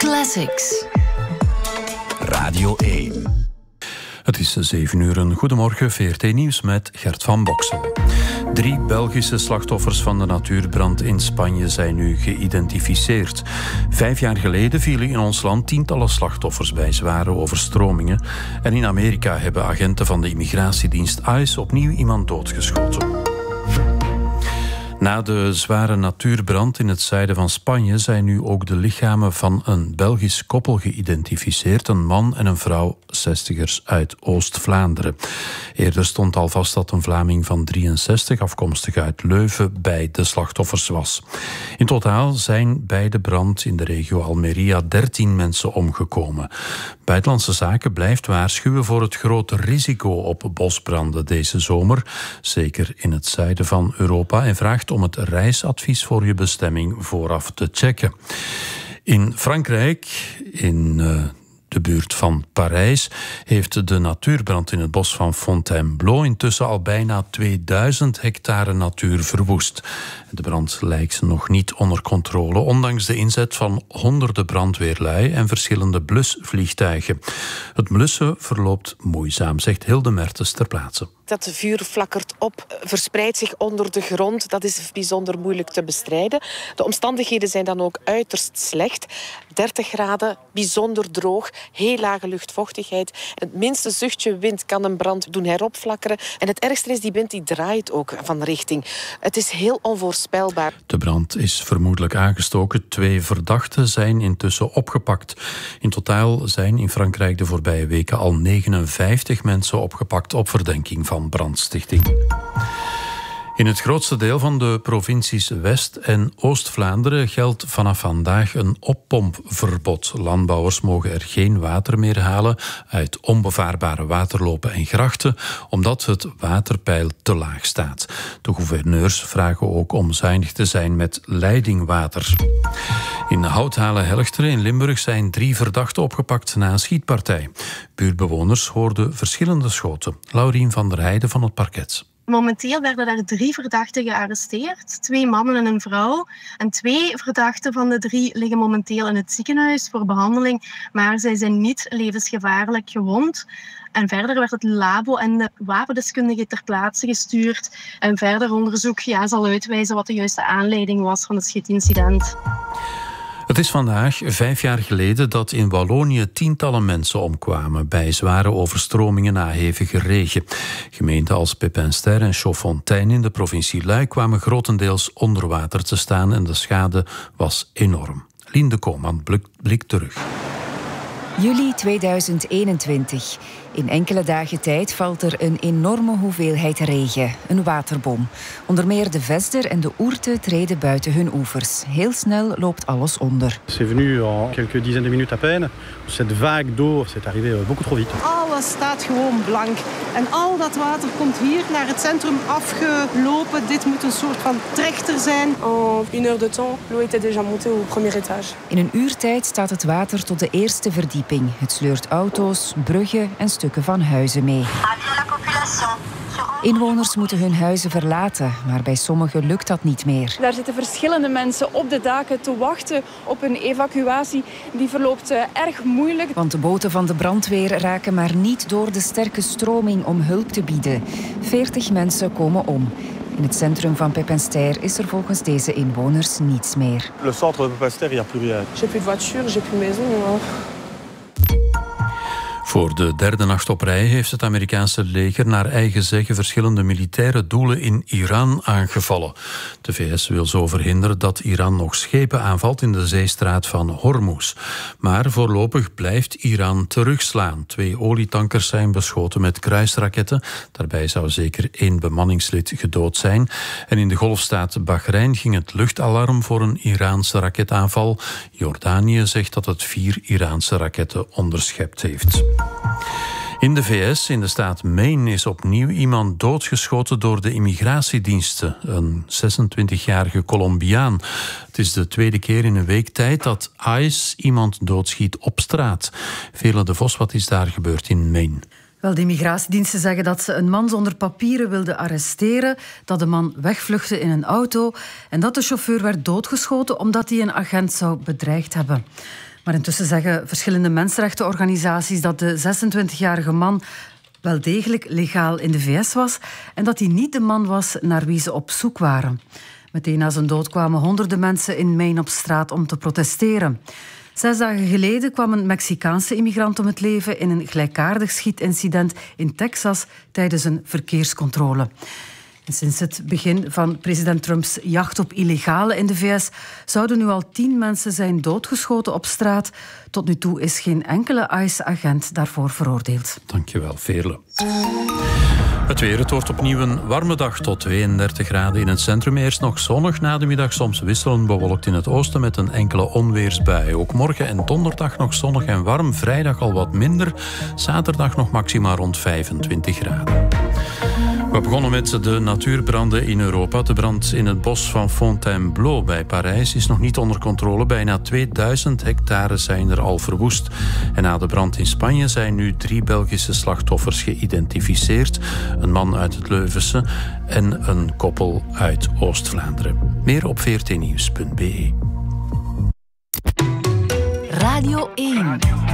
Classics. Radio 1. Het is 7 uur. Goedemorgen, VRT Nieuws met Gert van Boksel. 3 Belgische slachtoffers van de natuurbrand in Spanje zijn nu geïdentificeerd. 5 jaar geleden vielen in ons land tientallen slachtoffers bij zware overstromingen. En in Amerika hebben agenten van de immigratiedienst ICE opnieuw iemand doodgeschoten. Na de zware natuurbrand in het zuiden van Spanje zijn nu ook de lichamen van een Belgisch koppel geïdentificeerd. Een man en een vrouw, 60ers uit Oost-Vlaanderen. Eerder stond al vast dat een Vlaming van 63, afkomstig uit Leuven, bij de slachtoffers was. In totaal zijn bij de brand in de regio Almeria 13 mensen omgekomen. Buitenlandse Zaken blijft waarschuwen voor het grote risico op bosbranden deze zomer, zeker in het zuiden van Europa, en vraagt om het reisadvies voor je bestemming vooraf te checken. In Frankrijk, in de buurt van Parijs, heeft de natuurbrand in het bos van Fontainebleau intussen al bijna 2000 hectare natuur verwoest. De brand lijkt nog niet onder controle, ondanks de inzet van honderden brandweerlui en verschillende blusvliegtuigen. Het blussen verloopt moeizaam, zegt Hilde Mertens ter plaatse. Dat vuur flakkert op, verspreidt zich onder de grond. Dat is bijzonder moeilijk te bestrijden. De omstandigheden zijn dan ook uiterst slecht. 30 graden, bijzonder droog, heel lage luchtvochtigheid. Het minste zuchtje wind kan een brand doen heropflakkeren. En het ergste is, die wind die draait ook van richting. Het is heel onvoorspelbaar. De brand is vermoedelijk aangestoken. 2 verdachten zijn intussen opgepakt. In totaal zijn in Frankrijk de voorbije weken al 59 mensen opgepakt op verdenking van brandstichting. In het grootste deel van de provincies West- en Oost-Vlaanderen geldt vanaf vandaag een oppompverbod. Landbouwers mogen er geen water meer halen uit onbevaarbare waterlopen en grachten, omdat het waterpeil te laag staat. De gouverneurs vragen ook om zuinig te zijn met leidingwater. In Houthalen-Helchteren in Limburg zijn 3 verdachten opgepakt na een schietpartij. Buurtbewoners hoorden verschillende schoten. Laurien van der Heijden van het parket. Momenteel werden daar 3 verdachten gearresteerd. 2 mannen en een vrouw. En 2 verdachten van de 3 liggen momenteel in het ziekenhuis voor behandeling. Maar zij zijn niet levensgevaarlijk gewond. En verder werd het labo en de wapendeskundige ter plaatse gestuurd. En verder onderzoek zal uitwijzen wat de juiste aanleiding was van het schietincident. Het is vandaag 5 jaar geleden dat in Wallonië tientallen mensen omkwamen bij zware overstromingen na hevige regen. Gemeenten als Pepinster en Chaudfontaine in de provincie Luik kwamen grotendeels onder water te staan en de schade was enorm. Lien de Koopman blikt terug. Juli 2021. In enkele dagen tijd valt er een enorme hoeveelheid regen, een waterbom. Onder meer de Vester en de Ourthe treden buiten hun oevers. Heel snel loopt alles onder. C'est venu en quelques dizaines de minutes à peine. Cette vague d'eau, c'est arrivé beaucoup trop vite. Alles staat gewoon blank. En al dat water komt hier naar het centrum afgelopen. Dit moet een soort van trechter zijn. En une heure de temps, l'eau était déjà montée au premier étage. In een uurtijd staat het water tot de eerste verdieping. Het sleurt auto's, bruggen en stukken van huizen mee. Inwoners moeten hun huizen verlaten, maar bij sommigen lukt dat niet meer. Daar zitten verschillende mensen op de daken te wachten op een evacuatie. Die verloopt erg moeilijk. Want de boten van de brandweer raken maar niet door de sterke stroming om hulp te bieden. 40 mensen komen om. In het centrum van Pepinster is er volgens deze inwoners niets meer. Le centre de Pepinster, il n'y a plus rien. J'ai plus de voiture, j'ai plus maison. Voor de 3e nacht op rij heeft het Amerikaanse leger naar eigen zeggen verschillende militaire doelen in Iran aangevallen. De VS wil zo verhinderen dat Iran nog schepen aanvalt in de zeestraat van Hormuz. Maar voorlopig blijft Iran terugslaan. 2 olietankers zijn beschoten met kruisraketten. Daarbij zou zeker 1 bemanningslid gedood zijn. En in de golfstaat Bahrein ging het luchtalarm voor een Iraanse raketaanval. Jordanië zegt dat het 4 Iraanse raketten onderschept heeft. In de VS, in de staat Maine, is opnieuw iemand doodgeschoten door de immigratiediensten. Een 26-jarige Colombiaan. Het is de 2e keer in een week tijd dat ICE iemand doodschiet op straat. Vele de Vos, wat is daar gebeurd in Maine? Wel, de immigratiediensten zeggen dat ze een man zonder papieren wilden arresteren, dat de man wegvluchtte in een auto en dat de chauffeur werd doodgeschoten omdat hij een agent zou bedreigd hebben. Maar intussen zeggen verschillende mensenrechtenorganisaties dat de 26-jarige man wel degelijk legaal in de VS was en dat hij niet de man was naar wie ze op zoek waren. Meteen na zijn dood kwamen honderden mensen in Maine op straat om te protesteren. 6 dagen geleden kwam een Mexicaanse immigrant om het leven in een gelijkaardig schietincident in Texas tijdens een verkeerscontrole. En sinds het begin van president Trumps jacht op illegalen in de VS zouden nu al 10 mensen zijn doodgeschoten op straat. Tot nu toe is geen enkele ICE-agent daarvoor veroordeeld. Dankjewel, Veerle. Het weer, het wordt opnieuw een warme dag tot 32 graden in het centrum. Eerst nog zonnig, na de middag soms wisselend bewolkt in het oosten met een enkele onweersbui. Ook morgen en donderdag nog zonnig en warm, vrijdag al wat minder. Zaterdag nog maxima rond 25 graden. We begonnen met de natuurbranden in Europa. De brand in het bos van Fontainebleau bij Parijs is nog niet onder controle. Bijna 2000 hectare zijn er al verwoest. En na de brand in Spanje zijn nu 3 Belgische slachtoffers geïdentificeerd. Een man uit het Leuvense en een koppel uit Oost-Vlaanderen. Meer op vrtnieuws.be. Radio 1.